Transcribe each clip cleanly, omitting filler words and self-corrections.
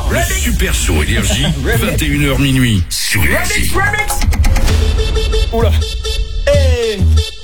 Le Super Show Énergie, 21h minuit sur Énergie. Oula. Hey.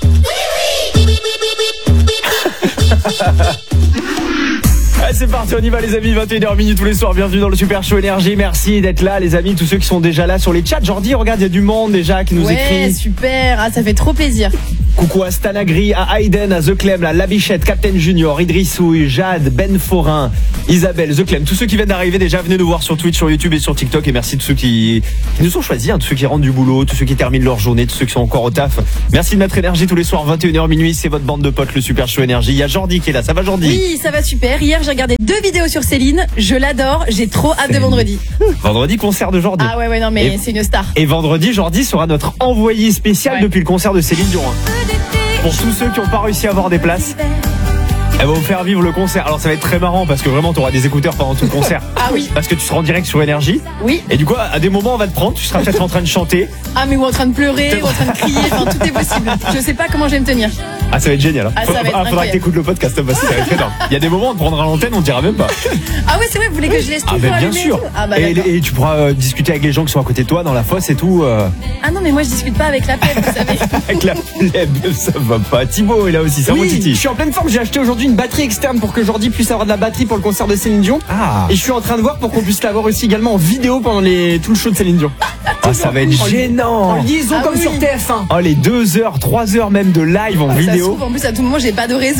Allez, c'est parti, on y va les amis, 21h minuit tous les soirs, bienvenue dans le Super Show Énergie, merci d'être là les amis, tous ceux qui sont déjà là sur les chats. Jordi, regarde, il y a du monde déjà qui nous écrit. Ouais, super, ça fait trop plaisir. Coucou à Stanagri, à Hayden, à The Clem, à Labichette, Captain Junior, Idrissouille, Jade, Ben Forin, Isabelle, The Clem, tous ceux qui viennent d'arriver déjà, venez nous voir sur Twitch, sur YouTube et sur TikTok. Et merci de ceux qui nous ont choisis, tous ceux qui rentrent du boulot, tous ceux qui terminent leur journée, tous ceux qui sont encore au taf. Merci de mettre Énergie tous les soirs, 21h minuit, c'est votre bande de potes, le Super Show Énergie. Il y a Jordi qui est là, ça va Jordi? Oui, ça va super. Hier, j'ai regardé 2 vidéos sur Céline, je l'adore, j'ai trop hâte de vendredi. Vendredi, concert de Jordi. Ah ouais, non mais c'est une star. Et vendredi, Jordi sera notre envoyé spécial depuis le concert de Céline Dion. Pour tous ceux qui n'ont pas réussi à avoir des places, elle va vous faire vivre le concert. Alors ça va être très marrant parce que vraiment tu auras des écouteurs pendant tout le concert. Ah oui. Parce que tu seras en direct sur Énergie. Oui. Et du coup à des moments on va te prendre, tu seras peut-être en train de chanter. Ah mais ou en train de pleurer, ou en train de crier, enfin tout est possible. Je sais pas comment je vais me tenir. Ah ça va être génial. Ah, ça va être faudra que t'écoutes le podcast parce que ça va être énorme. Il y a des moments on te prendra à l'antenne, on dira même pas. Ah ouais c'est vrai, vous voulez que je laisse tout bien sûr. Ah bah, et tu pourras discuter avec les gens qui sont à côté de toi dans la fosse et tout. Ah non mais moi je discute pas avec la plèbe, vous savez. Avec la plèbe, ça va pas. Thibaut est là aussi, ça va Titi. Je suis en pleine forme, j'ai acheté aujourd'hui une batterie externe pour que Jordi puisse avoir de la batterie pour le concert de Céline Dion. Ah. Et je suis en train de voir pour qu'on puisse l'avoir aussi également en vidéo pendant tout le show de Céline Dion. Ah ça va être gênant. En liaison comme sur TF1. Oh les 2 heures, 3 heures même de live en Ça se vidéo. trouve, en plus à tout moment j'ai pas de réseau.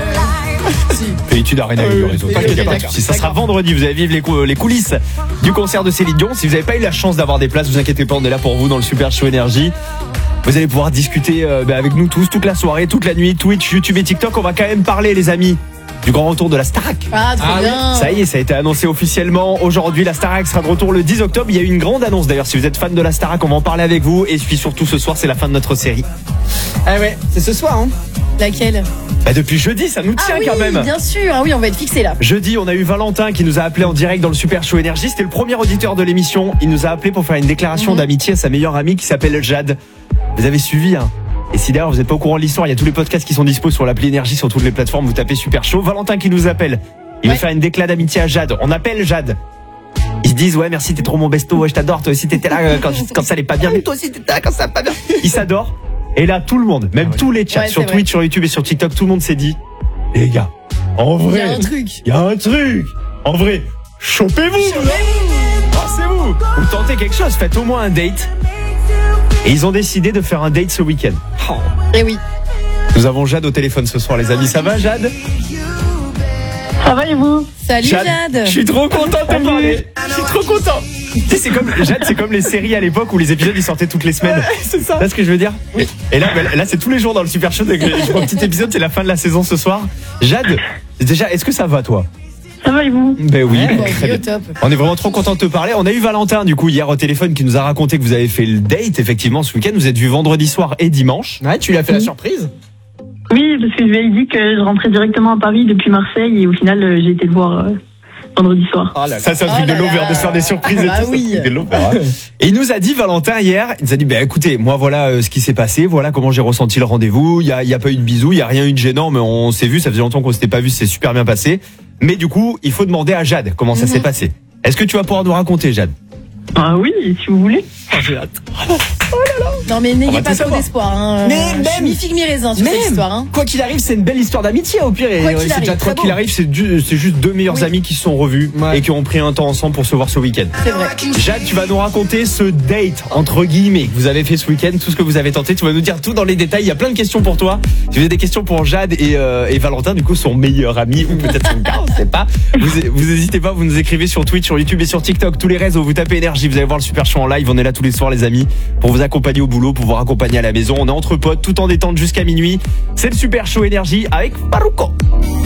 Et tu n'as rien avec le réseau. Ça sera vendredi, vous allez vivre les coulisses du concert de Céline Dion. Si vous n'avez pas eu la chance d'avoir des places, vous inquiétez pas, on est là pour vous dans le Super Show Énergie. Vous allez pouvoir discuter avec nous tous toute la soirée, toute la nuit, Twitch, YouTube et TikTok. On va quand même parler les amis du grand retour de la Starac. Ah trop bien. Ça y est, ça a été annoncé officiellement. Aujourd'hui, la Starac sera de retour le 10 octobre. Il y a eu une grande annonce d'ailleurs. Si vous êtes fan de la Starac, on va en parler avec vous. Et puis surtout ce soir, c'est la fin de notre série. Ah ouais, c'est ce soir hein. Laquelle? Depuis jeudi, ça nous tient oui, quand même. Bien sûr, ah oui, on va être fixé là. Jeudi, on a eu Valentin qui nous a appelé en direct dans le Super Show Énergie. C'était le premier auditeur de l'émission. Il nous a appelé pour faire une déclaration d'amitié à sa meilleure amie qui s'appelle Jade. Vous avez suivi hein. Et si d'ailleurs vous n'êtes pas au courant de l'histoire, il y a tous les podcasts qui sont dispo sur l'appli Énergie, sur toutes les plateformes, vous tapez Super Show. Valentin qui nous appelle. Il veut faire une déclaration d'amitié à Jade. On appelle Jade. Ils se disent ouais merci t'es trop mon besto, ouais je t'adore, toi aussi t'étais là quand ça allait pas bien, mais toi aussi t'étais là quand ça va pas bien. Ils s'adorent. Et là tout le monde, même tous les chats sur Twitch, sur YouTube et sur TikTok, tout le monde s'est dit les gars, en vrai, il y a un truc. En vrai, chopez-vous. Lancez-vous. Vous tentez quelque chose, faites au moins un date. Et ils ont décidé de faire un date ce week-end. Et oui. Nous avons Jade au téléphone ce soir les amis, ça va Jade? Ça va et vous? Salut Jade. Je suis trop content de te parler. Je suis trop content. Tu sais, c'est comme Jade, c'est comme les séries à l'époque où les épisodes ils sortaient toutes les semaines. C'est ça. Là ce que je veux dire. Et là c'est tous les jours dans le Super Show. Je vois un petit épisode, c'est la fin de la saison ce soir. Jade, déjà, est-ce que ça va toi? Ça va et vous? Ben oui, Très bien. Top. On est vraiment trop content de te parler. On a eu Valentin du coup hier au téléphone qui nous a raconté que vous avez fait le date effectivement ce week-end. Vous êtes vus vendredi soir et dimanche. Ouais, tu lui as fait la surprise. Oui, parce que je lui ai dit que je rentrais directement à Paris depuis Marseille et au final j'ai été le voir vendredi soir. Oh là ça c'est un truc de l'over, de se faire des surprises et Ah tout. oui. C'est un truc de l'over, hein. Et il nous a dit Valentin hier, il nous a dit écoutez, moi voilà ce qui s'est passé, voilà comment j'ai ressenti le rendez-vous, il y a pas eu de bisous, il y a rien eu de gênant, mais on s'est vu, ça faisait longtemps qu'on s'était pas vu, c'est super bien passé. Mais du coup, il faut demander à Jade comment ça s'est passé. Est-ce que tu vas pouvoir nous raconter Jade? Ah oui, si vous voulez. J'ai hâte. Non mais On n'ayez va pas tout trop savoir. d'espoir hein. Mais Je même- suis mi-figue mi-raisin sur cette histoire hein. Quoi qu'il arrive, c'est une belle histoire d'amitié au pire. Et Quoi qu'il c'est arrive, déjà Quoi très qu'il beau. arrive, c'est juste deux meilleurs amis qui se sont revus et qui ont pris un temps ensemble pour se voir ce week-end. C'est vrai. Jade, tu vas nous raconter ce date, entre guillemets, que vous avez fait ce week-end, tout ce que vous avez tenté. Tu vas nous dire tout dans les détails. Il y a plein de questions pour toi. Si vous avez des questions pour Jade et Valentin, du coup, son meilleur ami, ou peut-être son gars, on sait pas. Vous n'hésitez pas, vous nous écrivez sur Twitch, sur YouTube et sur TikTok, tous les réseaux. Vous tapez Énergie, vous allez voir le Super Show en live. On est là tous les soirs, les amis, pour vous accompagner au boulot, pour vous accompagner à la maison. On est entre potes, tout en détente jusqu'à minuit. C'est le Super Show Énergie avec Farouko.